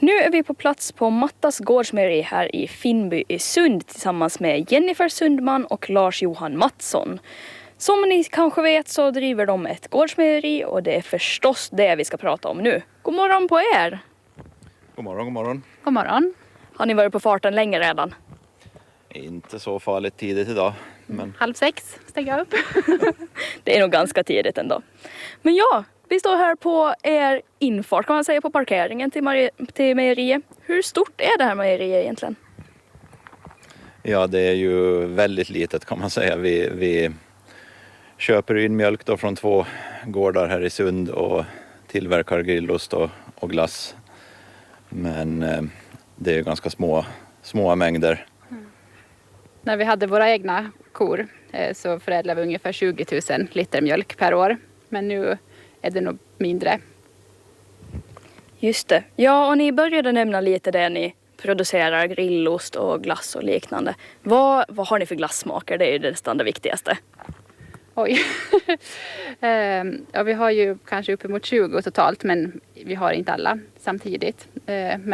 Nu är vi på plats på Mattas gårdsmejeri här i Finnby i Sund tillsammans med Jennifer Sundman och Lars-Johan Mattsson. Som ni kanske vet så driver de ett gårdsmejeri och det är förstås det vi ska prata om nu. God morgon på er! God morgon, god morgon. God morgon. Har ni varit på farten länge redan? Inte så farligt tidigt idag. Men 5:30 stänger jag upp. Det är nog ganska tidigt ändå. Men ja, vi står här på er infart kan man säga på parkeringen till mejeriet. Hur stort är det här mejeriet egentligen? ja, det är ju väldigt litet kan man säga. Vi köper in mjölk då från 2 gårdar här i Sund och tillverkar grillost och glass. Men det är ganska små mängder. När vi hade våra egna kor så förädlade vi ungefär 20 000 liter mjölk per år. Men nu är det nog mindre. Just det. Ja, och ni började nämna lite det ni producerar, grillost och glass och liknande. Vad har ni för glassmaker? Det är ju nästan det viktigaste. Oj. Ja, vi har ju kanske uppemot 20 totalt men vi har inte alla samtidigt.